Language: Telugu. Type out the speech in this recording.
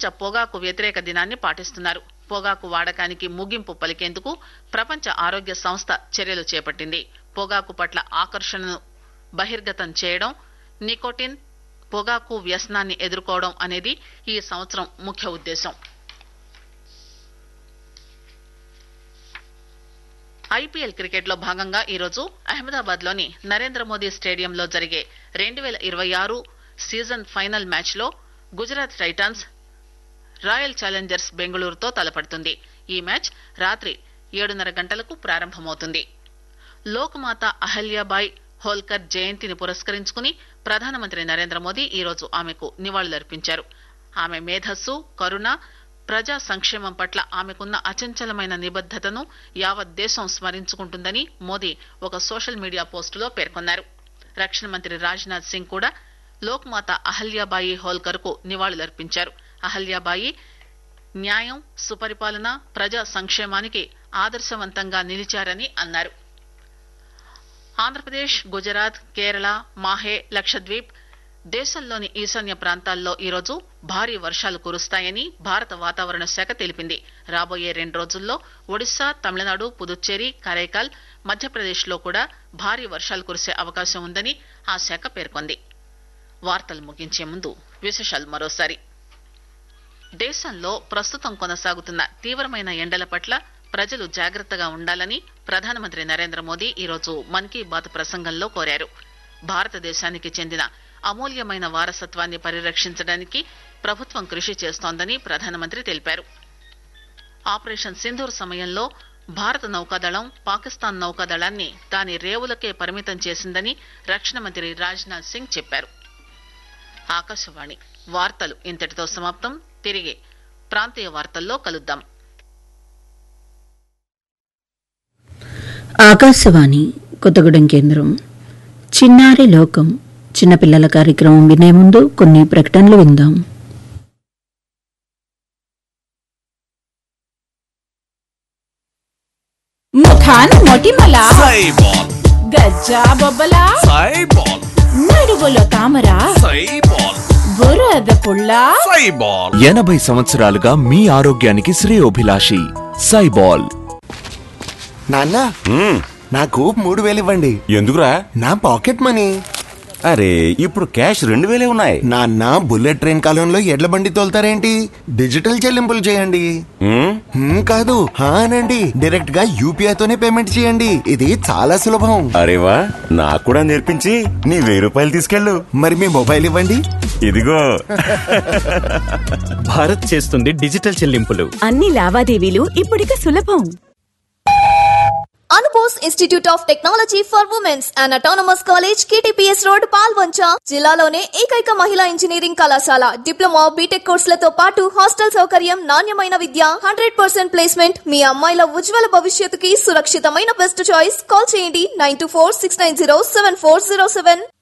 పొగాకు వ్యతిరేక దినాన్ని పాటిస్తున్నారు. పొగాకు వాడకానికి ముగింపు పలికేందుకు ప్రపంచ ఆరోగ్య సంస్థ చర్యలు చేపట్టింది. పొగాకు పట్ల ఆకర్షణను బహిర్గతం చేయడం, నికోటిన్, పొగాకు వ్యసనాన్ని ఎదుర్కోవడం అనేది ఈ సంవత్సరం ముఖ్య ఉద్దేశం. ఐపీఎల్ క్రికెట్ లో భాగంగా ఈరోజు అహ్మదాబాద్ లోని నరేంద్ర మోదీ స్టేడియంలో జరిగే 2026 సీజన్ ఫైనల్ మ్యాచ్ లో గుజరాత్ టైటాన్స్ రాయల్ ఛాలెంజర్స్ బెంగళూరుతో తలపడుతుంది. ఈ మ్యాచ్ రాత్రి 7:30 గంటలకు ప్రారంభమవుతుంది. లోక్మాత అహల్యాబాయ్ హోల్కర్ జయంతిని పురస్కరించుకుని ప్రధానమంత్రి నరేంద్ర మోదీ ఈరోజు ఆమెకు నివాళులర్పించారు. ఆమె మేధస్సు, కరుణ, ప్రజా సంక్షేమం పట్ల ఆమెకున్న అచంచలమైన నిబద్దతను యావత్ దేశం స్మరించుకుంటుందని మోదీ ఒక సోషల్ మీడియా పోస్టులో పేర్కొన్నారు. రక్షణ మంత్రి రాజ్నాథ్ సింగ్ కూడా లోక్మాత అహల్యాబాయి హోల్కర్ కు నివాళులర్పించారు. అహల్యాబాయి న్యాయం, సుపరిపాలన, ప్రజా సంక్షేమానికి ఆదర్శవంతంగా నిలిచారని అన్నారు. ఆంధ్రప్రదేశ్, గుజరాత్, కేరళ, మాహే, లక్షద్వీప్, దేశంలోని ఈశాన్య ప్రాంతాల్లో ఈరోజు భారీ వర్షాలు కురుస్తాయని భారత వాతావరణ శాఖ తెలిపింది. రాబోయే 2 రోజుల్లో ఒడిశా, తమిళనాడు, పుదుచ్చేరి, కరైకాల్, మధ్యప్రదేశ్ లో కూడా భారీ వర్షాలు కురిసే అవకాశం ఉందని ఆ శాఖ పేర్కొంది. వార్తలు ముగించే ముందు విశేషాలు మరోసారి. దేశంలో ప్రస్తుతం కొనసాగుతున్న తీవ్రమైన ఎండల పట్ల ప్రజలు జాగ్రత్తగా ఉండాలని ప్రధానమంత్రి నరేంద్ర మోదీ ఈరోజు మన్ కీ బాత్ ప్రసంగంలో కోరారు. భారతదేశానికి చెందిన అమూల్యమైన వారసత్వాన్ని పరిరక్షించడానికి ప్రభుత్వం కృషి చేస్తోందని ప్రధానమంత్రి తెలిపారు. ఆపరేషన్ సింధూర్ సమయంలో భారత నౌకాదళం పాకిస్తాన్ నౌకాదళాన్ని దాని రేవులకే పరిమితం చేసిందని రక్షణ మంత్రి రాజ్నాథ్ సింగ్ చెప్పారు. ఆకాశవాణి వార్తలు ఇంతటితో సమాప్తం. తిరిగి ప్రాంతీయ వార్తల్లో కలుద్దాం. ఆకాశవాణి కొత్తగూడెం కేంద్రం. చిన్నారి లోకం చిన్నపిల్లల కార్యక్రమం వినే ముందు కొన్ని ప్రకటనలు విందాం. ముఖాన్ మొటిమల గజ్జా బొబ్బల నడువులో తామర బురద పుల్ల 80 సంవత్సరాలుగా మీ ఆరోగ్యానికి శ్రేయోభిలాషి సైబాల్. నాన్న, నాకు 3000 ఇవ్వండి. ఎందుకురా? నా పాకెట్ మనీ. అరే, ఇప్పుడు క్యాష్ 2000 ఉన్నాయి. నాన్న, బుల్లెట్ ట్రైన్ కాలంలో ఎడ్ల బండి తోలుతారేంటి? డిజిటల్ చెల్లింపులు చేయండి. కాదు, అనండి. డైరెక్ట్ గా యూపీఐ తోనే పేమెంట్ చేయండి. ఇది చాలా సులభం. అరేవా, నాకు కూడా నేర్పించి నీ 1000 రూపాయలు తీసుకెళ్ళు. మరి మీ మొబైల్ ఇవ్వండి. ఇదిగో. భారత్ చేస్తుంది డిజిటల్ చెల్లింపులు. అన్ని లావాదేవీలు ఇప్పుడిక సులభం. అనుపోస్ institute of technology for women's and autonomous college, KTPS road, Palvancha. జిల్లాలోనే ఏకైక మహిళా ఇంజనీరింగ్ కళాశాల. డిప్లొమా, బీటెక్ కోర్సులతో పాటు హాస్టల్ సౌకర్యం, నాణ్యమైన విద్య, 100% ప్లేస్మెంట్. మీ అమ్మాయిల ఉజ్వల భవిష్యత్తుకి సురక్షితమైన బెస్ట్ చాయిస్. కాల్ చేయండి 924-690-7407.